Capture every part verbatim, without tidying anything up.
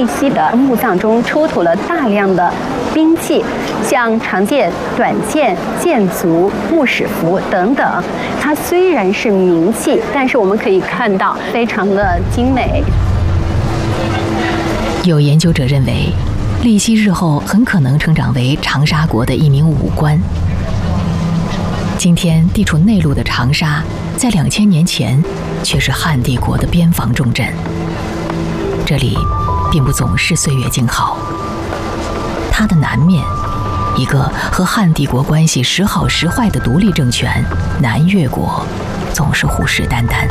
玉溪的墓葬中出土了大量的兵器，像长剑、短剑、剑足、木矢符等等。它虽然是名器，但是我们可以看到非常的精美。 有研究者认为，利息日后很可能成长为长沙国的一名武官。今天地处内陆的长沙，在两千年前却是汉帝国的边防重镇。这里并不总是岁月静好，它的南面，一个和汉帝国关系时好时坏的独立政权南越国，总是虎视眈眈。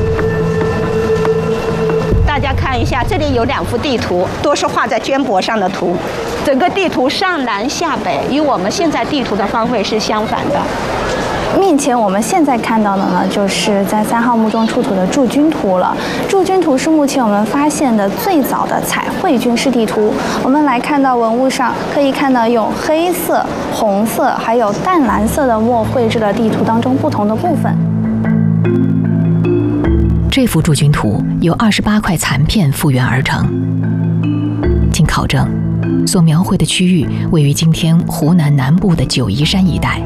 大家看一下，这里有两幅地图，都是画在绢帛上的图。整个地图上南下北，与我们现在地图的方位是相反的。 面前我们现在看到的呢，就是在三号墓中出土的驻军图了。驻军图是目前我们发现的最早的彩绘军事地图。我们来看到文物上，可以看到用黑色、红色还有淡蓝色的墨绘制了地图当中不同的部分。 这幅驻军图由二十八块残片复原而成。经考证，所描绘的区域位于今天湖南南部的九嶷山一带。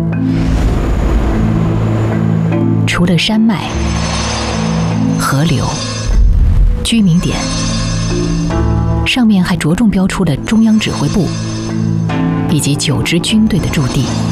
除了山脉、河流、居民点，上面还着重标出了中央指挥部以及九支军队的驻地。